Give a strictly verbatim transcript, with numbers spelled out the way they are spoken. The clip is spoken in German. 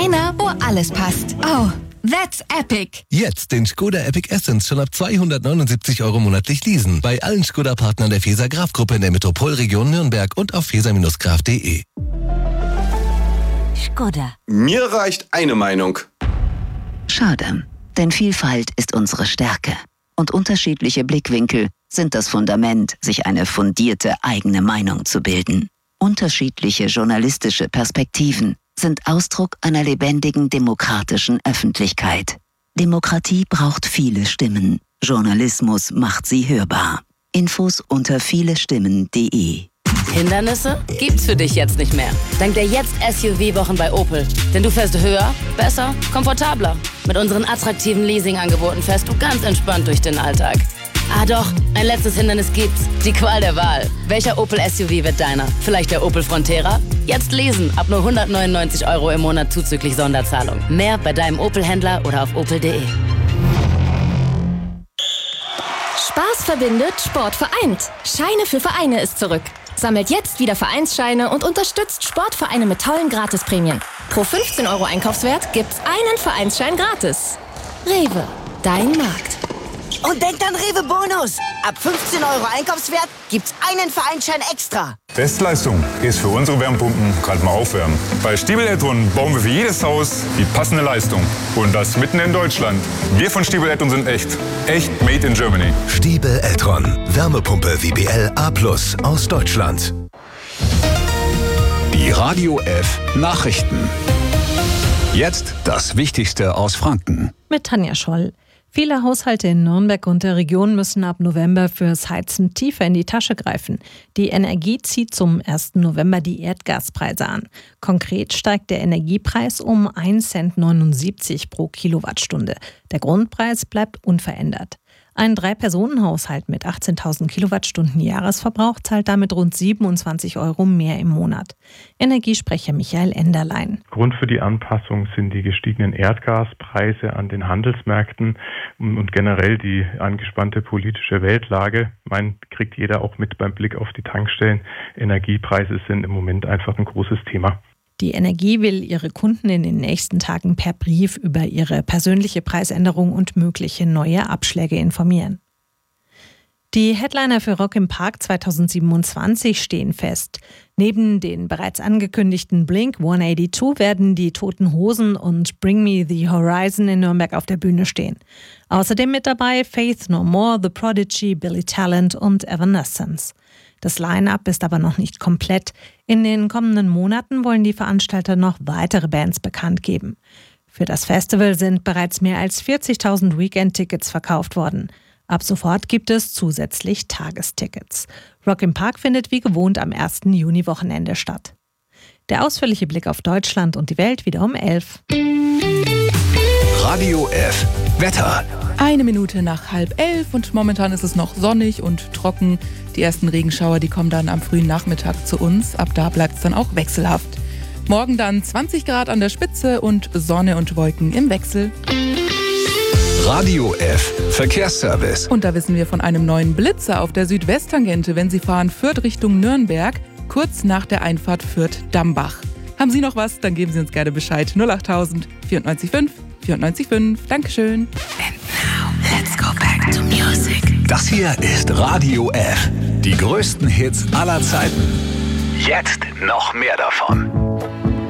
Einer, wo alles passt. Oh, that's epic. Jetzt den Skoda Epic Essence schon ab zweihundertneunundsiebzig Euro monatlich leasen. Bei allen Skoda-Partnern der Feser Graf-Gruppe in der Metropolregion Nürnberg und auf feser Graf punkt de. Skoda. Mir reicht eine Meinung. Schade, denn Vielfalt ist unsere Stärke. Und unterschiedliche Blickwinkel sind das Fundament, sich eine fundierte eigene Meinung zu bilden. Unterschiedliche journalistische Perspektiven sind Ausdruck einer lebendigen demokratischen Öffentlichkeit. Demokratie braucht viele Stimmen. Journalismus macht sie hörbar. Infos unter vielestimmen punkt de. Hindernisse gibt's für dich jetzt nicht mehr. Dank der Jetzt-S U V-Wochen bei Opel. Denn du fährst höher, besser, komfortabler. Mit unseren attraktiven Leasing-Angeboten fährst du ganz entspannt durch den Alltag. Ah doch, ein letztes Hindernis gibt's. Die Qual der Wahl. Welcher Opel S U V wird deiner? Vielleicht der Opel Frontera? Jetzt lesen, ab nur hundertneunundneunzig Euro im Monat zuzüglich Sonderzahlung. Mehr bei deinem Opel-Händler oder auf opel punkt de. Spaß verbindet, Sport vereint. Scheine für Vereine ist zurück. Sammelt jetzt wieder Vereinsscheine und unterstützt Sportvereine mit tollen Gratisprämien. Pro fünfzehn Euro Einkaufswert gibt's einen Vereinsschein gratis. Rewe, dein Markt. Und denkt an Rewe Bonus. Ab fünfzehn Euro Einkaufswert gibt's einen Vereinsschein extra. Bestleistung ist für unsere Wärmepumpen gerade mal aufwärmen. Bei Stiebel Eltron bauen wir für jedes Haus die passende Leistung. Und das mitten in Deutschland. Wir von Stiebel Eltron sind echt. Echt made in Germany. Stiebel Eltron. Wärmepumpe W B L A plus aus Deutschland. Die Radio F Nachrichten. Jetzt das Wichtigste aus Franken. Mit Tanja Scholl. Viele Haushalte in Nürnberg und der Region müssen ab November fürs Heizen tiefer in die Tasche greifen. Die Energie zieht zum ersten November die Erdgaspreise an. Konkret steigt der Energiepreis um ein Cent neunundsiebzig pro Kilowattstunde. Der Grundpreis bleibt unverändert. Ein Drei-Personen-Haushalt mit achtzehntausend Kilowattstunden Jahresverbrauch zahlt damit rund siebenundzwanzig Euro mehr im Monat. Energiesprecher Michael Enderlein. Grund für die Anpassung sind die gestiegenen Erdgaspreise an den Handelsmärkten und generell die angespannte politische Weltlage. Man kriegt jeder auch mit beim Blick auf die Tankstellen. Energiepreise sind im Moment einfach ein großes Thema. Die Energie will ihre Kunden in den nächsten Tagen per Brief über ihre persönliche Preisänderung und mögliche neue Abschläge informieren. Die Headliner für Rock im Park zweitausendsiebenundzwanzig stehen fest. Neben den bereits angekündigten Blink hundertzweiundachtzig werden die Toten Hosen und Bring Me the Horizon in Nürnberg auf der Bühne stehen. Außerdem mit dabei Faith No More, The Prodigy, Billy Talent und Evanescence. Das Line-Up ist aber noch nicht komplett. In den kommenden Monaten wollen die Veranstalter noch weitere Bands bekannt geben. Für das Festival sind bereits mehr als vierzigtausend Weekend-Tickets verkauft worden. Ab sofort gibt es zusätzlich Tagestickets. Rock im Park findet wie gewohnt am ersten Juni-Wochenende statt. Der ausführliche Blick auf Deutschland und die Welt wieder um elf. Radio F Wetter. Eine Minute nach halb elf und momentan ist es noch sonnig und trocken. Die ersten Regenschauer, die kommen dann am frühen Nachmittag zu uns. Ab da bleibt es dann auch wechselhaft. Morgen dann zwanzig Grad an der Spitze und Sonne und Wolken im Wechsel. Radio F Verkehrsservice. Und da wissen wir von einem neuen Blitzer auf der Südwesttangente, wenn Sie fahren Fürth Richtung Nürnberg, kurz nach der Einfahrt Fürth-Dambach. Haben Sie noch was? Dann geben Sie uns gerne Bescheid. null achttausend vierundneunzig fünf vierundneunzig fünf. Dankeschön. And now, let's go back to music. Das hier ist Radio F. Die größten Hits aller Zeiten. Jetzt noch mehr davon.